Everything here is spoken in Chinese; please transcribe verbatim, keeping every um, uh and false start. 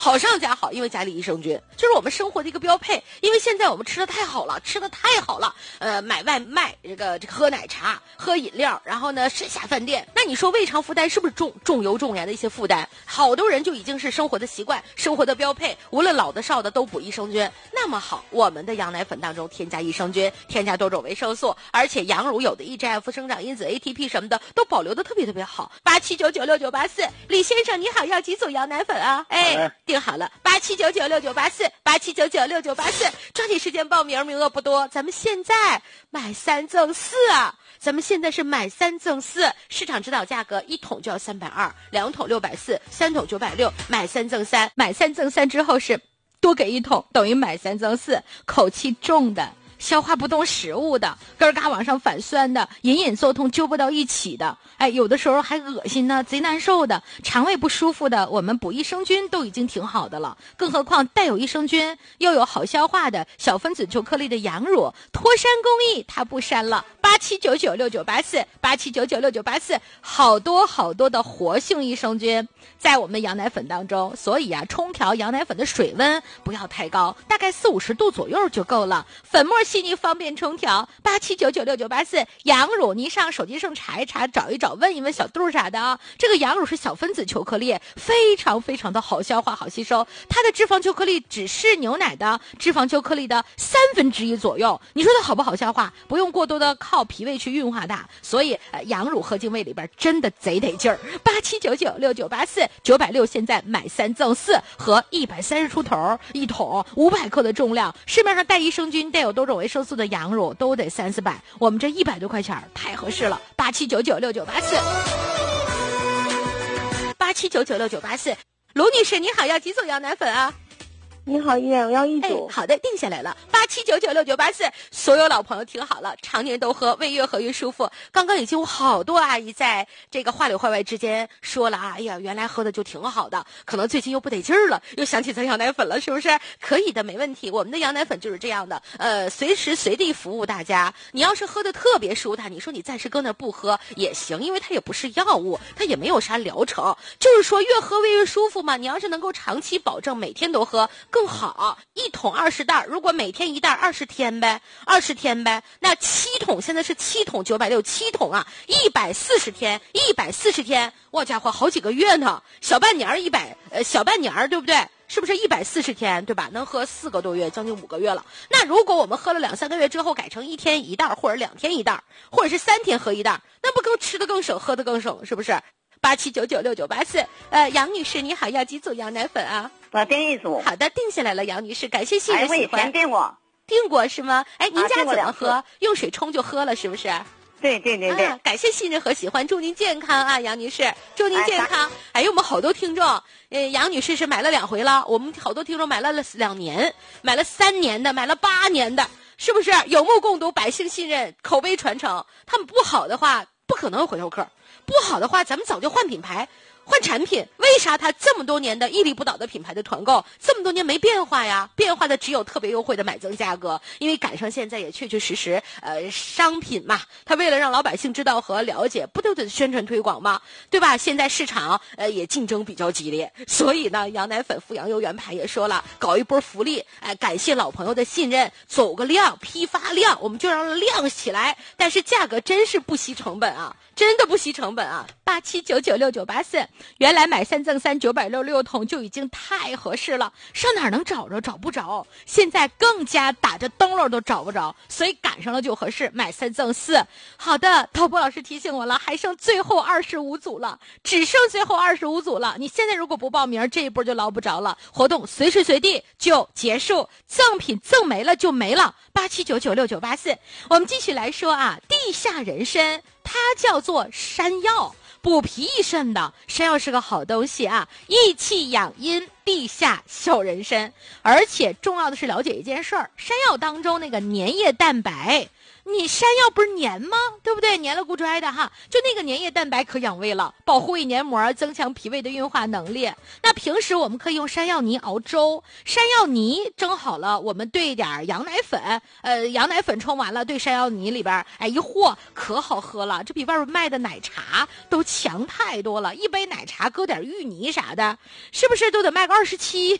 好上加好，因为加了益生菌，这是我们生活的一个标配。因为现在我们吃的太好了，吃的太好了，呃，买外卖，这个这个喝奶茶、喝饮料，然后呢吃下饭店，那你说胃肠负担是不是重重油重盐的一些负担？好多人就已经是生活的习惯、生活的标配，无论老的少的都补益生菌。那么好，我们的羊奶粉当中添加益生菌，添加多种维生素，而且羊乳有的 E G F 生长因子 A T P 什么的都保留的特别特别好。八七九九六九八四，李先生你好，要几组羊奶粉啊？哎，定好了，八七九九六九八四，八七九九六九八四，抓紧时间报名，名额不多，咱们现在买三赠四啊！咱们现在是买三赠四，市场指导价格一桶就要三百二，两桶六百四，三桶九百六，买三赠三，买三赠三之后是多给一桶，等于买三赠四，口气重的。消化不动食物的，咯嘎往上反酸的，隐隐作痛揪不到一起的，哎，有的时候还恶心呢，贼难受的，肠胃不舒服的，我们补益生菌都已经挺好的了，更何况带有益生菌又有好消化的小分子球颗粒的羊乳，脱山工艺它不删了。八七九九六九八四，八七九九六九八四，好多好多的活性益生菌在我们的羊奶粉当中，所以啊，冲调羊奶粉的水温不要太高，大概四五十度左右就够了。粉末细腻方便冲调，八七九九六九八四，羊乳你上手机上查一查，找一找，问一问小杜啥的啊。这个羊乳是小分子球颗粒，非常非常的好消化、好吸收，它的脂肪球颗粒只是牛奶的脂肪球颗粒的三分之一左右。你说它好不好消化？不用过多的靠脾胃去运化它，所以、呃、羊乳喝进胃里边真的贼得劲儿。八七九九六九八四，九百六现在买三赠四，和一百三十出头一桶，五百克的重量，市面上带益生菌、带有多种维生素的羊乳都得三四百，我们这一百多块钱太合适了。八七九九六九八四，八七九九六九八四，卢女士你好，要几组羊奶粉啊？ 你好，医院，我要一组、 哎。好的，定下来了。八七九九六九八四，所有老朋友听好了，常年都喝，胃越喝越舒服。刚刚已经有好多阿姨在这个话里话外之间说了啊，哎呀，原来喝的就挺好的，可能最近又不得劲儿了，又想起咱羊奶粉了，是不是？可以的，没问题。我们的羊奶粉就是这样的，呃，随时随地服务大家。你要是喝的特别舒坦，你说你暂时搁那不喝也行，因为它也不是药物，它也没有啥疗程，就是说越喝胃越舒服嘛。你要是能够长期保证每天都喝更好，一桶二十袋，如果每天一袋二十天呗，二十天呗，那七桶现在是七桶九百六，七桶啊，一百四十天，一百四十天，我家伙好几个月呢，小半年一百呃小半年对不对？是不是一百四十天对吧？能喝四个多月，将近五个月了。那如果我们喝了两三个月之后改成一天一袋，或者两天一袋，或者是三天喝一袋，那不更吃的更省，喝的更省，是不是？八七九九六九八四，呃，杨女士你好，要几组羊奶粉啊？ 我订一组。 好的，定下来了，杨女士，感谢信任喜欢。 哎，我以前订过。 订过是吗？哎，您家怎么喝？ 啊、 用水冲就喝了，是不是？ 对对对对、 啊，感谢信任和喜欢，祝您健康啊，杨女士，祝您健康。哎，哎我们好多听众，呃，杨女士是买了两回了，我们好多听众买了两年，买了三年的，买了八年的，是不是？有目共睹，百姓信任，口碑传承。他们不好的话，不可能有回头客；不好的话，咱们早就换品牌。换产品，为啥它这么多年的屹立不倒的品牌的团购，这么多年没变化呀？变化的只有特别优惠的买增价格，因为赶上现在也确确实实，呃，商品嘛，它为了让老百姓知道和了解，不都得宣传推广吗？对吧？现在市场呃也竞争比较激烈，所以呢，羊奶粉富阳优原牌也说了，搞一波福利，哎、呃，感谢老朋友的信任，走个量，批发量，我们就让它亮起来，但是价格真是不惜成本啊，真的不惜成本啊！八七九九六九八四。原来买三赠三九百六六桶就已经太合适了，上哪儿能找着？找不着。现在更加打着灯笼都找不着，所以赶上了就合适，买三赠四。好的，陶波老师提醒我了，还剩最后二十五组了，只剩最后二十五组了。你现在如果不报名，这一波就捞不着了。活动随时随地就结束，赠品赠没了就没了。八七九九六九八四，我们继续来说啊，地下人参，它叫做山药。补脾益肾的山药是个好东西啊，益气养阴，地下小人参。而且重要的是了解一件事儿，山药当中那个粘液蛋白， 你山药不是黏吗？对不对？黏了咕拽的哈，就那个粘液蛋白可养胃了，保护胃黏膜，增强脾胃的运化能力。那平时我们可以用山药泥熬粥，山药泥蒸好了，我们兑一点羊奶粉，呃，羊奶粉冲完了，兑山药泥里边，哎，一和可好喝了，这比外边卖的奶茶都强太多了。一杯奶茶搁点芋泥啥的，是不是都得卖个二十七？